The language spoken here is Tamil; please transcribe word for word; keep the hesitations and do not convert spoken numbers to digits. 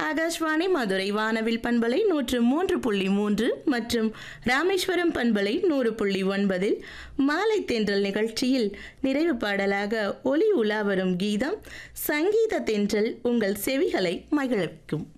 ஆகாஷ்வாணி மதுரை வானவில் பண்பலை நூற்று மூன்று புள்ளி மூன்று மற்றும் ராமேஸ்வரம் பண்பலை நூறு புள்ளி ஒன்பதில் மாலை தென்றல் நிகழ்ச்சியில் நிறைவு பாடலாக ஒலி உலா வரும் கீதம் சங்கீத தென்றல் உங்கள் செவிகளை மகிழ்விக்கும்.